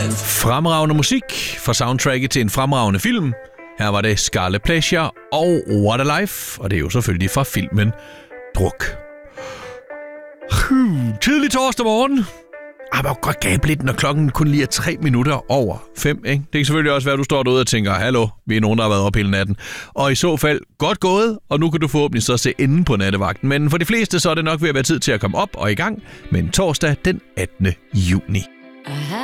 Fremragende musik fra soundtracket til en fremragende film. Her var det Scarlet Pleasure og What a Life, og det er jo selvfølgelig fra filmen Druk. Tidlig torsdag morgen. Man må godt gabe lidt, når klokken kun lige er 3 minutter over 5, ikke? Det kan selvfølgelig også være, at du står derude og tænker, hallo, vi er nogen, der har været oppe hele natten. Og i så fald, godt gået, og nu kan du forhåbentlig så se enden på nattevagten. Men for de fleste, så er det nok ved at være tid til at komme op og i gang med en torsdag den 18. juni.